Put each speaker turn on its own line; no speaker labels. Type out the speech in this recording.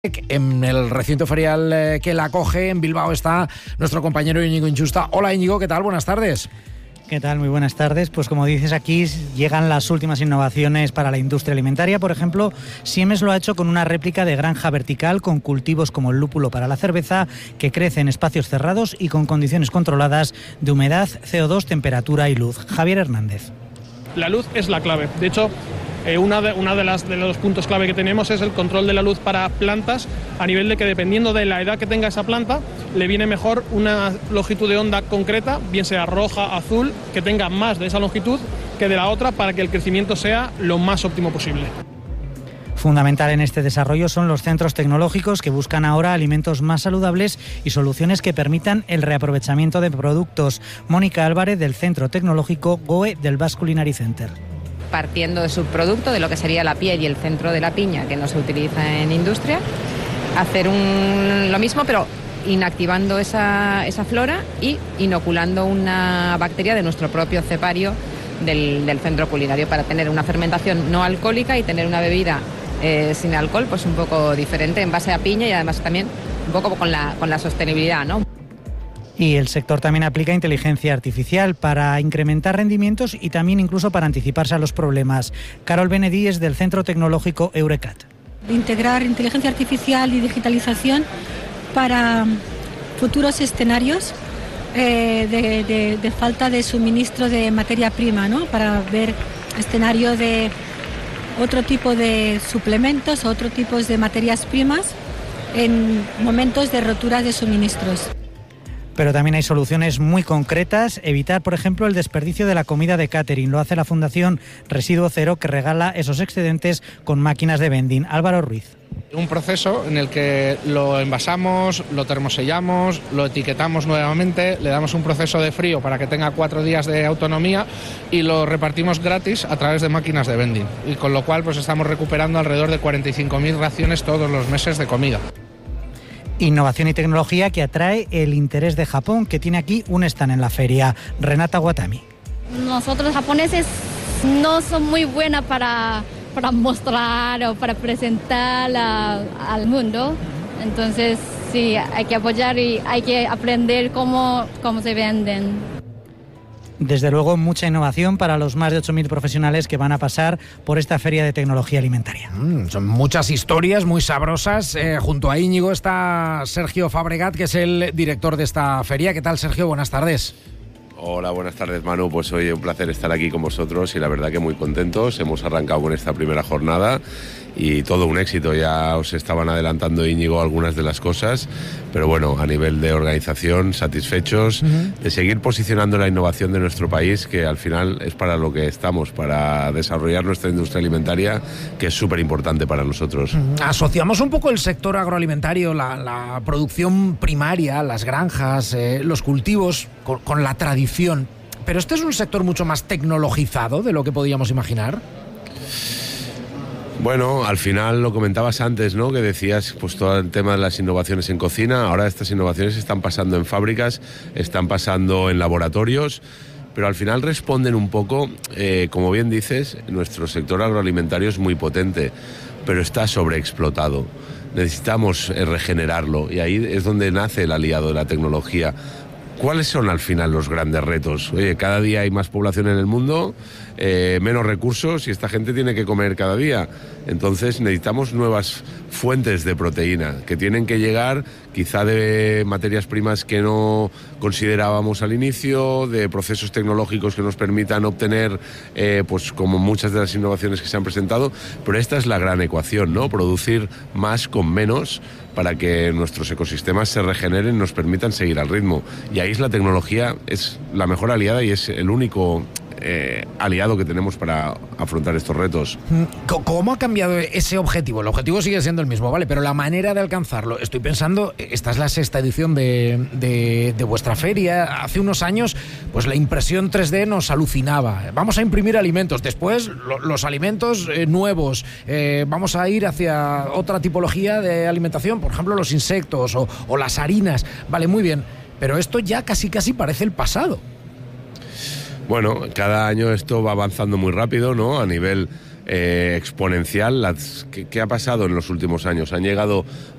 En el recinto ferial que la acoge en Bilbao está nuestro compañero Íñigo Inchusta. Hola Íñigo, ¿qué tal? Buenas tardes.
¿Qué tal? Muy buenas tardes. Pues como dices, aquí llegan las últimas innovaciones para la industria alimentaria. Por ejemplo, Siemens lo ha hecho con una réplica de granja vertical con cultivos como el lúpulo para la cerveza, que crece en espacios cerrados y con condiciones controladas de humedad, CO2, temperatura y luz. Javier Hernández.
La luz es la clave. De hecho, una de los puntos clave que tenemos es el control de la luz para plantas, a nivel de que dependiendo de la edad que tenga esa planta, le viene mejor una longitud de onda concreta, bien sea roja, azul, que tenga más de esa longitud que de la otra, para que el crecimiento sea lo más óptimo posible.
Fundamental en este desarrollo son los centros tecnológicos, que buscan ahora alimentos más saludables y soluciones que permitan el reaprovechamiento de productos. Mónica Álvarez, del Centro Tecnológico GOE del Basque Culinary Center.
Partiendo de subproducto, de lo que sería la piel y el centro de la piña, que no se utiliza en industria, hacer lo mismo, pero inactivando esa flora y inoculando una bacteria de nuestro propio cepario del centro culinario, para tener una fermentación no alcohólica y tener una bebida sin alcohol, pues un poco diferente, en base a piña, y además también un poco con la sostenibilidad, ¿no?
Y el sector también aplica inteligencia artificial para incrementar rendimientos y también incluso para anticiparse a los problemas. Carol Benedí es del Centro Tecnológico Eurecat.
Integrar inteligencia artificial y digitalización para futuros escenarios de falta de suministro de materia prima, ¿no? Para ver escenario de otro tipo de suplementos, otro tipo de materias primas en momentos de rotura de suministros.
Pero también hay soluciones muy concretas. Evitar, por ejemplo, el desperdicio de la comida de catering. Lo hace la Fundación Residuo Cero, que regala esos excedentes con máquinas de vending. Álvaro Ruiz.
Un proceso en el que lo envasamos, lo termosellamos, lo etiquetamos nuevamente, le damos un proceso de frío para que tenga 4 días de autonomía y lo repartimos gratis a través de máquinas de vending. Y con lo cual pues estamos recuperando alrededor de 45.000 raciones todos los meses de comida.
Innovación y tecnología que atrae el interés de Japón, que tiene aquí un stand en la feria. Renata Watami.
Nosotros los japoneses no son muy buenos para mostrar o para presentar al mundo. Entonces sí, hay que apoyar y hay que aprender cómo se venden.
Desde luego, mucha innovación para los más de 8.000 profesionales que van a pasar por esta feria de tecnología alimentaria.
Son muchas historias muy sabrosas. Junto a Íñigo está Sergio Fabregat, que es el director de esta feria. ¿Qué tal, Sergio? Buenas tardes.
Hola, buenas tardes, Manu. Pues hoy un placer estar aquí con vosotros y la verdad que muy contentos. Hemos arrancado con esta primera jornada y todo un éxito. Ya os estaban adelantando, Íñigo, algunas de las cosas, pero bueno, a nivel de organización, satisfechos de seguir posicionando la innovación de nuestro país, que al final es para lo que estamos, para desarrollar nuestra industria alimentaria, que es súper importante para nosotros.
Asociamos un poco el sector agroalimentario, la producción primaria, las granjas, los cultivos, con la tradición. Pero este es un sector mucho más tecnologizado de lo que podíamos imaginar.
Bueno, al final lo comentabas antes, ¿no? Que decías, pues todo el tema de las innovaciones en cocina. Ahora estas innovaciones están pasando en fábricas, están pasando en laboratorios, pero al final responden un poco, como bien dices, nuestro sector agroalimentario es muy potente, pero está sobreexplotado. Necesitamos regenerarlo y ahí es donde nace el aliado de la tecnología. ¿Cuáles son al final los grandes retos? Oye, cada día hay más población en el mundo, menos recursos y esta gente tiene que comer cada día. Entonces necesitamos nuevas fuentes de proteína que tienen que llegar quizá de materias primas que no considerábamos al inicio, de procesos tecnológicos que nos permitan obtener, pues como muchas de las innovaciones que se han presentado, pero esta es la gran ecuación, ¿no? Producir más con menos para que nuestros ecosistemas se regeneren y nos permitan seguir al ritmo. Y ahí la tecnología es la mejor aliada y es el único aliado que tenemos para afrontar estos retos.
¿Cómo ha cambiado ese objetivo? El objetivo sigue siendo el mismo, ¿vale? Pero la manera de alcanzarlo. Estoy pensando, esta es la 6ª edición de vuestra feria. Hace unos años, pues la impresión 3D nos alucinaba. Vamos a imprimir alimentos. Después, los alimentos nuevos. Vamos a ir hacia otra tipología de alimentación, por ejemplo, los insectos o las harinas. Vale, muy bien. Pero esto ya casi parece el pasado.
Bueno, cada año esto va avanzando muy rápido, ¿no? A nivel exponencial. ¿Qué ha pasado en los últimos años? Han llegado